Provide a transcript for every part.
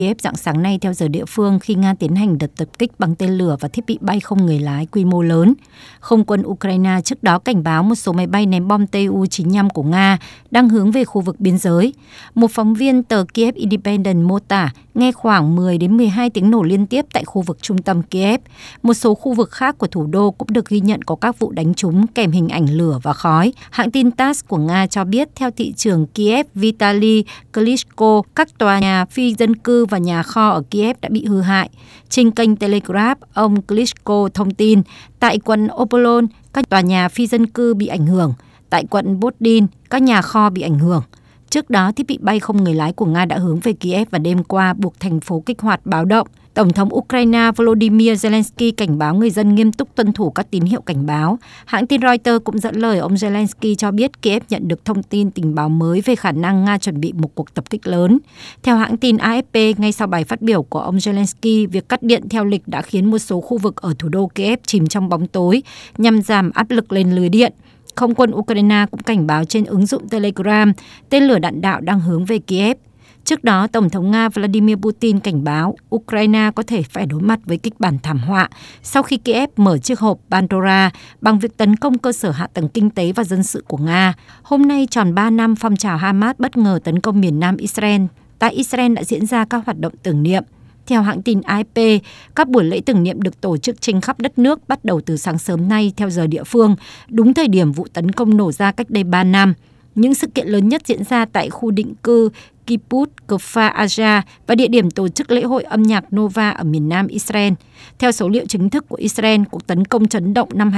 Kiev rạng sáng nay theo giờ địa phương khi Nga tiến hành đợt tập kích bằng tên lửa và thiết bị bay không người lái quy mô lớn. Không quân Ukraine trước đó cảnh báo một số máy bay ném bom Tu-95 của Nga đang hướng về khu vực biên giới. Một phóng viên tờ Kiev Independent mô tả nghe khoảng 10 đến 12 tiếng nổ liên tiếp tại khu vực trung tâm Kiev. Một số khu vực khác của thủ đô cũng được ghi nhận có các vụ đánh trúng kèm hình ảnh lửa và khói. Hãng tin TASS của Nga cho biết theo thị trưởng Kiev Vitaly Klitschko, các tòa nhà phi dân cư và nhà kho ở Kiev đã bị hư hại. Trên kênh Telegraph, ông Klitschko thông tin tại quận Opolon, các tòa nhà phi dân cư bị ảnh hưởng. Tại quận Bodin, các nhà kho bị ảnh hưởng. Trước đó, thiết bị bay không người lái của Nga đã hướng về Kiev và đêm qua buộc thành phố kích hoạt báo động. Tổng thống Ukraine Volodymyr Zelensky cảnh báo người dân nghiêm túc tuân thủ các tín hiệu cảnh báo. Hãng tin Reuters cũng dẫn lời ông Zelensky cho biết Kiev nhận được thông tin tình báo mới về khả năng Nga chuẩn bị một cuộc tập kích lớn. Theo hãng tin AFP, ngay sau bài phát biểu của ông Zelensky, việc cắt điện theo lịch đã khiến một số khu vực ở thủ đô Kiev chìm trong bóng tối nhằm giảm áp lực lên lưới điện. Không quân Ukraine cũng cảnh báo trên ứng dụng Telegram tên lửa đạn đạo đang hướng về Kiev. Trước đó, Tổng thống Nga Vladimir Putin cảnh báo Ukraine có thể phải đối mặt với kịch bản thảm họa sau khi Kiev mở chiếc hộp Pandora bằng việc tấn công cơ sở hạ tầng kinh tế và dân sự của Nga. Hôm nay tròn 3 năm phong trào Hamas bất ngờ tấn công miền Nam Israel. Tại Israel đã diễn ra các hoạt động tưởng niệm. Theo hãng tin AFP, các buổi lễ tưởng niệm được tổ chức trên khắp đất nước bắt đầu từ sáng sớm nay theo giờ địa phương, đúng thời điểm vụ tấn công nổ ra cách đây 3 năm. Những sự kiện lớn nhất diễn ra tại khu định cư Kibbutz Kfar Aza và địa điểm tổ chức lễ hội âm nhạc Nova ở miền Nam Israel. Theo số liệu chính thức của Israel, cuộc tấn công chấn động năm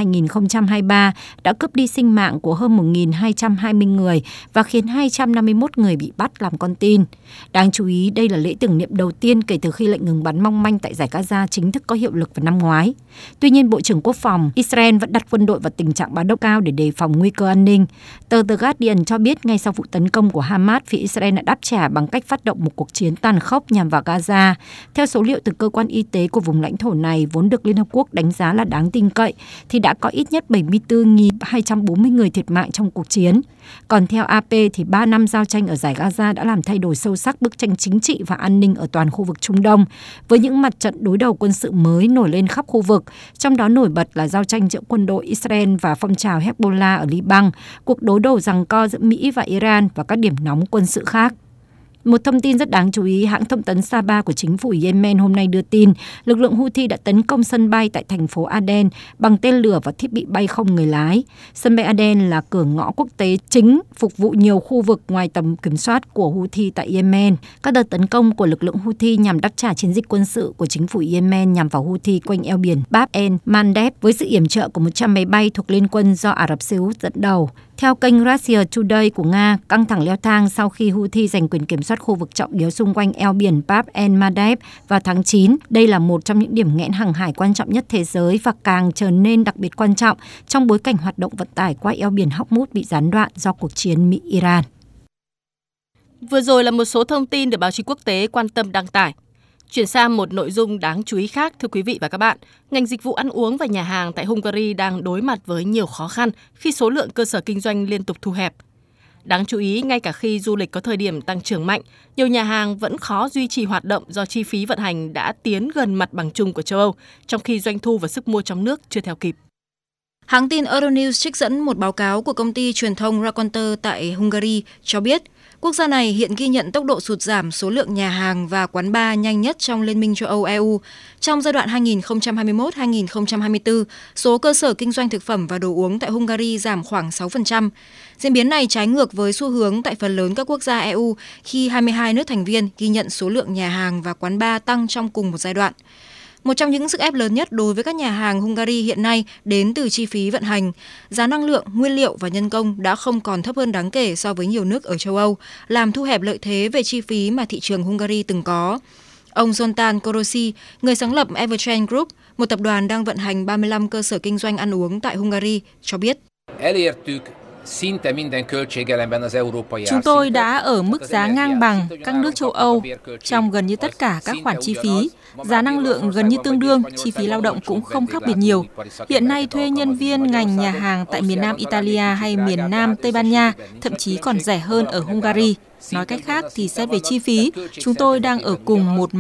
2023 đã cướp đi sinh mạng của hơn 1.220 người và khiến 251 người bị bắt làm con tin. Đáng chú ý, đây là lễ tưởng niệm đầu tiên kể từ khi lệnh ngừng bắn mong manh tại Dải Gaza chính thức có hiệu lực vào năm ngoái. Tuy nhiên, Bộ trưởng Quốc phòng Israel vẫn đặt quân đội vào tình trạng báo động cao để đề phòng nguy cơ an ninh. Tờ The Guardian cho biết ngay sau vụ tấn công của Hamas, phía Israel đã đáp trả bằng cách phát động một cuộc chiến tàn khốc nhằm vào Gaza. Theo số liệu từ cơ quan y tế của vùng lãnh thổ này vốn được Liên Hợp Quốc đánh giá là đáng tin cậy, thì đã có ít nhất 74.240 người thiệt mạng trong cuộc chiến. Còn theo AP thì 3 năm giao tranh ở Dải Gaza đã làm thay đổi sâu sắc bức tranh chính trị và an ninh ở toàn khu vực Trung Đông, với những mặt trận đối đầu quân sự mới nổi lên khắp khu vực, trong đó nổi bật là giao tranh giữa quân đội Israel và phong trào Hezbollah ở Liban, cuộc đối đầu giằng co giữa Mỹ và Iran và các điểm nóng quân sự khác. Một thông tin rất đáng chú ý, hãng thông tấn Saba của chính phủ Yemen hôm nay đưa tin lực lượng Houthi đã tấn công sân bay tại thành phố Aden bằng tên lửa và thiết bị bay không người lái. Sân bay Aden là cửa ngõ quốc tế chính phục vụ nhiều khu vực ngoài tầm kiểm soát của Houthi tại Yemen. Các đợt tấn công của lực lượng Houthi nhằm đáp trả chiến dịch quân sự của chính phủ Yemen nhằm vào Houthi quanh eo biển Bab el Mandeb với sự yểm trợ của 100 máy bay thuộc Liên quân do Ả Rập Xê Út dẫn đầu. Theo kênh Russia Today của Nga, căng thẳng leo thang sau khi Houthi giành quyền kiểm soát khu vực trọng yếu xung quanh eo biển Bab el Mandeb vào tháng 9. Đây là một trong những điểm nghẽn hàng hải quan trọng nhất thế giới và càng trở nên đặc biệt quan trọng trong bối cảnh hoạt động vận tải qua eo biển Hormuz bị gián đoạn do cuộc chiến Mỹ-Iran. Vừa rồi là một số thông tin được báo chí quốc tế quan tâm đăng tải. Chuyển sang một nội dung đáng chú ý khác, thưa quý vị và các bạn. Ngành dịch vụ ăn uống và nhà hàng tại Hungary đang đối mặt với nhiều khó khăn khi số lượng cơ sở kinh doanh liên tục thu hẹp. Đáng chú ý, ngay cả khi du lịch có thời điểm tăng trưởng mạnh, nhiều nhà hàng vẫn khó duy trì hoạt động do chi phí vận hành đã tiến gần mặt bằng chung của châu Âu, trong khi doanh thu và sức mua trong nước chưa theo kịp. Hãng tin Euronews trích dẫn một báo cáo của công ty truyền thông Raconter tại Hungary cho biết, quốc gia này hiện ghi nhận tốc độ sụt giảm số lượng nhà hàng và quán bar nhanh nhất trong Liên minh châu Âu EU. Trong giai đoạn 2021-2024, số cơ sở kinh doanh thực phẩm và đồ uống tại Hungary giảm khoảng 6%. Diễn biến này trái ngược với xu hướng tại phần lớn các quốc gia EU khi 22 nước thành viên ghi nhận số lượng nhà hàng và quán bar tăng trong cùng một giai đoạn. Một trong những sức ép lớn nhất đối với các nhà hàng Hungary hiện nay đến từ chi phí vận hành. Giá năng lượng, nguyên liệu và nhân công đã không còn thấp hơn đáng kể so với nhiều nước ở châu Âu, làm thu hẹp lợi thế về chi phí mà thị trường Hungary từng có. Ông Zoltán Korosi, người sáng lập Evertrend Group, một tập đoàn đang vận hành 35 cơ sở kinh doanh ăn uống tại Hungary, cho biết. Chúng tôi đã ở mức giá ngang bằng các nước châu Âu trong gần như tất cả các khoản chi phí. Giá năng lượng gần như tương đương, chi phí lao động cũng không khác biệt nhiều. Hiện nay thuê nhân viên ngành nhà hàng tại miền Nam Italia hay miền Nam Tây Ban Nha thậm chí còn rẻ hơn ở Hungary. Nói cách khác thì xét về chi phí, chúng tôi đang ở cùng một